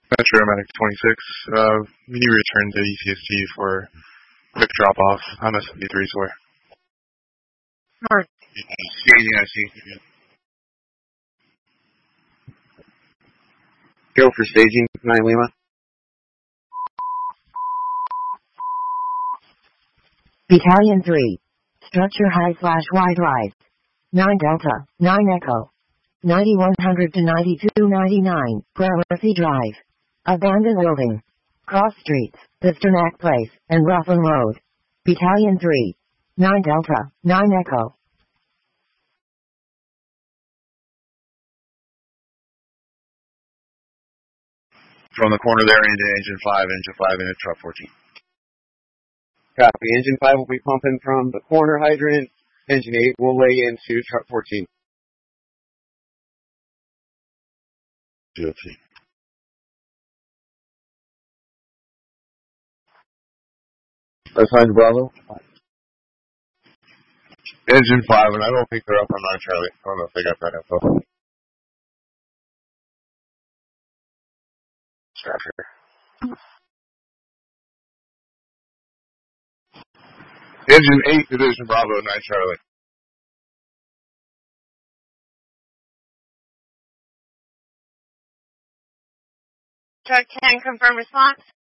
Metro Medic 26. We need return to ECST for quick drop-off on S73 Alright. Staging, I see. Go for staging, 9 Lima. Battalion 3. Structure high/wide right. 9 Delta, 9 Echo. 9100 to 9299, Gramercy Drive. Abandoned building. Cross streets, Pasternak Place, and Ruffin Road. Battalion 3. 9 Delta, 9 Echo. From the corner there into engine 5 into truck 14. Copy. Engine 5 will be pumping from the corner hydrant. Engine 8 will lay into truck 14. GOT. Assigned Bravo. Engine 5, and I don't think they're up on 9 Charlie. I don't know if they got that info. Structure. Engine 8, Division Bravo, 9 Charlie. Truck 10, confirm response.